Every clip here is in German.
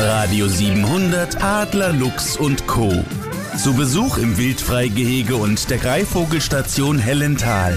Radio 700 Adler, Luchs und Co. Zu Besuch im Wildfreigehege und der Greifvogelstation Hellental.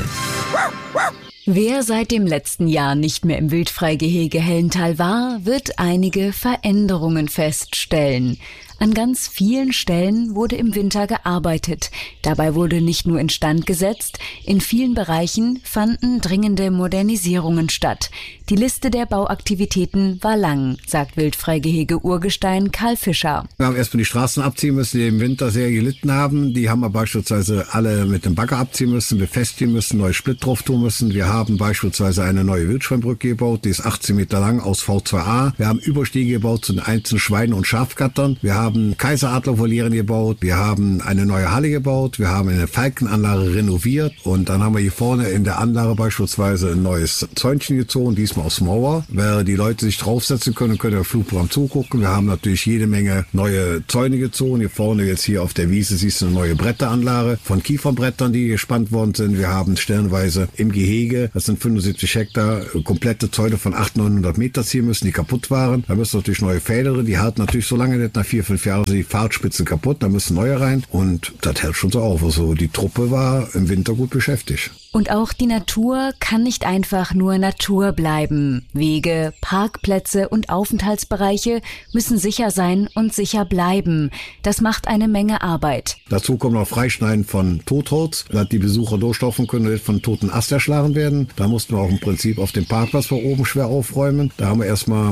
Wer seit dem letzten Jahr nicht mehr im Wildfreigehege Hellental war, wird einige Veränderungen feststellen. An ganz vielen Stellen wurde im Winter gearbeitet. Dabei wurde nicht nur instand gesetzt, in vielen Bereichen fanden dringende Modernisierungen statt. Die Liste der Bauaktivitäten war lang, sagt Wildfreigehege Urgestein Karl Fischer. Wir haben erstmal die Straßen abziehen müssen, die im Winter sehr gelitten haben. Die haben wir beispielsweise alle mit dem Bagger abziehen müssen, befestigen müssen, neue Split drauf tun müssen. Wir haben beispielsweise eine neue Wildschweinbrücke gebaut, die ist 18 Meter lang aus V2A. Wir haben Überstiege gebaut zu den einzelnen Schweinen- und Schafgattern. Wir haben Kaiseradlervolieren gebaut, wir haben eine neue Halle gebaut, wir haben eine Falkenanlage renoviert und dann haben wir hier vorne in der Anlage beispielsweise ein neues Zäunchen gezogen, diesmal aus Mauer, weil die Leute sich draufsetzen können der Flugprogramm zugucken. Wir haben natürlich jede Menge neue Zäune gezogen. Hier vorne jetzt hier auf der Wiese siehst du eine neue Bretteranlage von Kiefernbrettern, die gespannt worden sind. Wir haben stellenweise im Gehege, das sind 75 Hektar, komplette Zäune von 800-900 Meter ziehen müssen, die kaputt waren. Da müssen natürlich neue Fäder drin, die halten natürlich so lange nicht, nach 4-5 Jahren sind die Fahrtspitzen kaputt, da müssen neue rein und das hält schon so auf. Also die Truppe war im Winter gut beschäftigt. Und auch die Natur kann nicht einfach nur Natur bleiben. Wege, Parkplätze und Aufenthaltsbereiche müssen sicher sein und sicher bleiben. Das macht eine Menge Arbeit. Dazu kommt noch Freischneiden von Totholz, dass die Besucher durchlaufen können und nicht von toten Ast erschlagen werden. Da mussten wir auch im Prinzip auf dem Parkplatz von oben schwer aufräumen. Da haben wir erstmal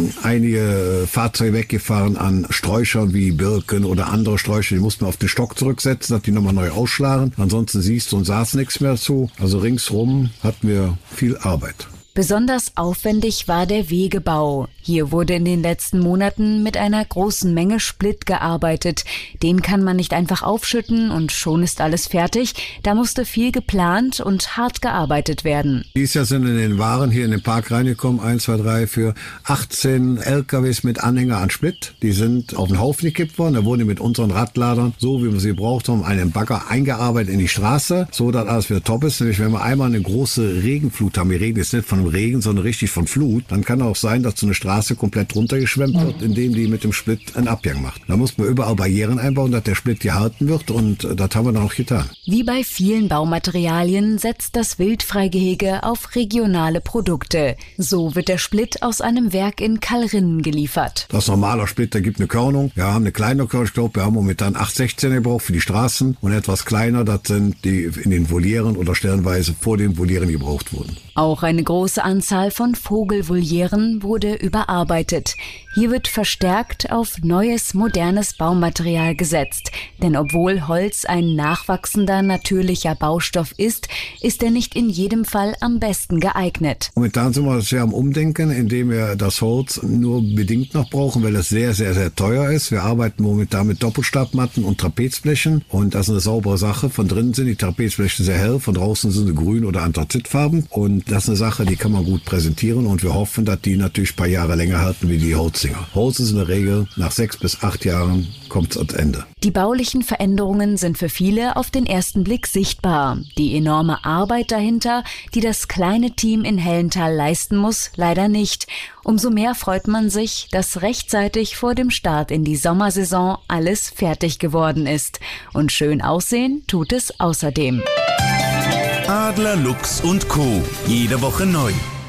einige Fahrzeuge weggefahren an Sträuchern wie Birken oder andere Sträucher. Die mussten wir auf den Stock zurücksetzen, dass die nochmal neu ausschlagen. Ansonsten siehst du und saß nichts mehr zu. Also ringsrum hatten wir viel Arbeit. Besonders aufwendig war der Wegebau. Hier wurde in den letzten Monaten mit einer großen Menge Split gearbeitet. Den kann man nicht einfach aufschütten und schon ist alles fertig. Da musste viel geplant und hart gearbeitet werden. Dieses Jahr sind in den Waren hier in den Park reingekommen, 1, 2, 3, für 18 LKWs mit Anhänger an Split. Die sind auf den Haufen gekippt worden. Da wurden die mit unseren Radladern, so wie wir sie gebraucht haben, einen Bagger eingearbeitet in die Straße, so dass alles wieder top ist. Nämlich wenn wir einmal eine große Regenflut haben, wir reden jetzt nicht von Regen, sondern richtig von Flut, dann kann auch sein, dass so eine Straße komplett runtergeschwemmt wird, indem die mit dem Split einen Abgang macht. Da muss man überall Barrieren einbauen, dass der Split gehalten wird und das haben wir dann auch getan. Wie bei vielen Baumaterialien setzt das Wildfreigehege auf regionale Produkte. So wird der Split aus einem Werk in Kalrinnen geliefert. Das normaler Split, da gibt eine Körnung. Wir haben eine kleine Körnung, ich glaube, wir haben momentan 816 gebraucht für die Straßen und etwas kleiner, das sind die in den Volieren oder stellenweise vor den Volieren gebraucht wurden. Auch eine große Anzahl von Vogelvolieren wurde überarbeitet. Hier wird verstärkt auf neues, modernes Baumaterial gesetzt. Denn obwohl Holz ein nachwachsender, natürlicher Baustoff ist, ist er nicht in jedem Fall am besten geeignet. Momentan sind wir sehr am Umdenken, indem wir das Holz nur bedingt noch brauchen, weil es sehr, sehr, sehr teuer ist. Wir arbeiten momentan mit Doppelstabmatten und Trapezblechen und das ist eine saubere Sache. Von drinnen sind die Trapezbleche sehr hell, von draußen sind sie grün oder anthrazitfarben und das ist eine Sache, die kann man gut präsentieren und wir hoffen, dass die natürlich ein paar Jahre länger halten wie die Holzdinger. Holz ist in der Regel nach 6 bis 8 Jahren kommt es ans Ende. Die baulichen Veränderungen sind für viele auf den ersten Blick sichtbar. Die enorme Arbeit dahinter, die das kleine Team in Hellental leisten muss, leider nicht. Umso mehr freut man sich, dass rechtzeitig vor dem Start in die Sommersaison alles fertig geworden ist. Und schön aussehen tut es außerdem. Adler, Luchs und Co. Jede Woche neu.